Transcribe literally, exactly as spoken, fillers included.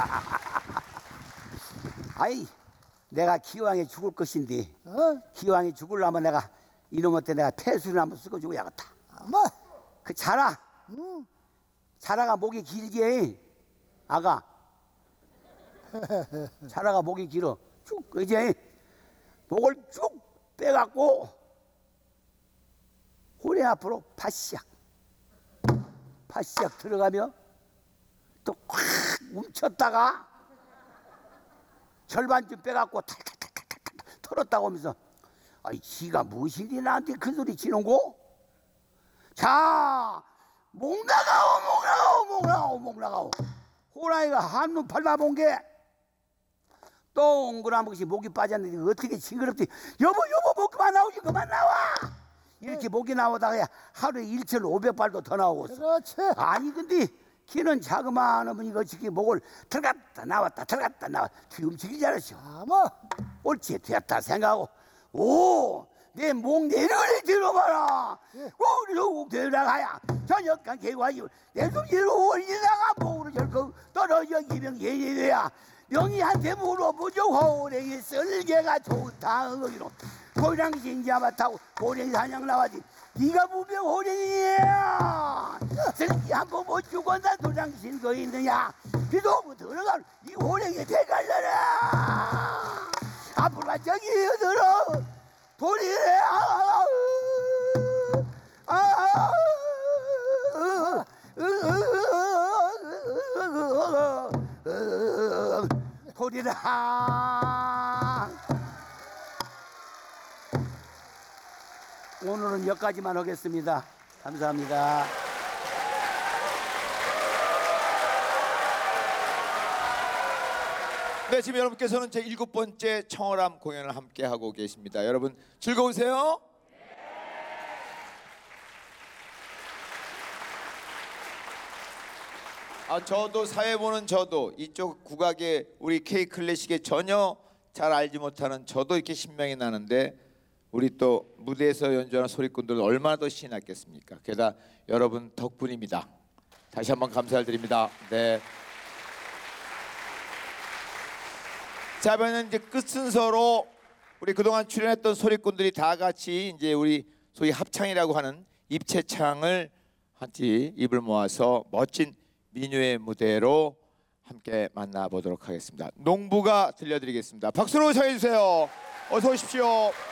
아이, 내가 기왕에 죽을 것인데 어? 기왕에 죽으려면 내가 이놈한테 내가 폐수를 한번 쓰고 죽어야겠다. 아마. 그 자라, 응. 자라가 목이 길게 해. 아가. 자라가 목이 길어. 쭉 이제 목을 쭉 빼갖고 호래 앞으로 파시약, 파시약 들어가며 또 콱 움쳤다가 절반쯤 빼갖고 탈탈탈탈탈 털었다고 하면서 아이 지가 무엇인지 나한테 큰 소리 치는고? 자, 목 나가오, 목 나가오, 목 나가오, 목 나가오. 호랑이가 한눈 밟아본 게 동그라무것이 목이 빠졌는데 어떻게 징그럽지? 여보, 여보, 목 그만 나오지, 그만 나와. 이렇게 목이 나오다가 하루에 일천오백 발도 더 나오고 있어. 그렇지. 아니 근데 키는 자그마하면 이거 어떻게 목을 들어갔다 나왔다 들어갔다 나왔다 뒤움치기 잘하셔. 아마. 옳지 됐다 생각하고 오 내 목 내려를 들어봐라. 우리로 들어가야 저녁간 개화유 내손 위로 올리다가 목으로 절컥 떨어져 이병 예예야 명희한테 물어보죠. 호랭이 썰개가 좋다. 거기로 호랑이 잡아타고 호랭이 사냥 나와지. 네가 무병 호랭이야. 썰기 한번 못 죽었나 도장신 거 있느냐. 그도 못 들어가 이 호랭이 대갈라라. 앞으로 가 저기 들어 돌이래. 아, 아, 아, 돌이라. 오늘은 여기까지만 하겠습니다. 감사합니다. 네, 지금 여러분께서는 제 일곱 번째 청어람 공연을 함께 하고 계십니다. 여러분 즐거우세요? 아, 저도 사회 보는 저도 이쪽 국악의 우리 K 클래식에 전혀 잘 알지 못하는 저도 이렇게 신명이 나는데 우리 또 무대에서 연주하는 소리꾼들은 얼마나 더 신이 났겠습니까? 게다가 여러분 덕분입니다. 다시 한번 감사를 드립니다. 네. 자, 이번에는 이제 끝 순서로 우리 그동안 출연했던 소리꾼들이 다 같이 이제 우리 소위 합창이라고 하는 입체창을 같이 입을 모아서 멋진 민요의 무대로 함께 만나보도록 하겠습니다. 농부가 들려드리겠습니다. 박수로 청해 주세요. 어서 오십시오.